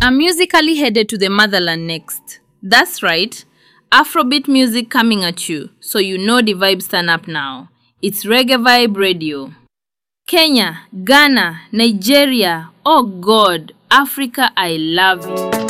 I'm musically headed to the motherland next. That's right, Afrobeat music coming at you, so you know the vibes turn up now. It's Reggae Vibe Radio. Kenya, Ghana, Nigeria, oh God, Africa, I love you.